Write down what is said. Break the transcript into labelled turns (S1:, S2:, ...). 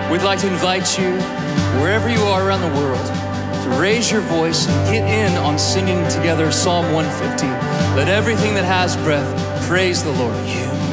S1: We'd like to invite you, wherever you are around the world, to raise your voice and get in on singing together Psalm 150. Let everything that has breath praise the Lord.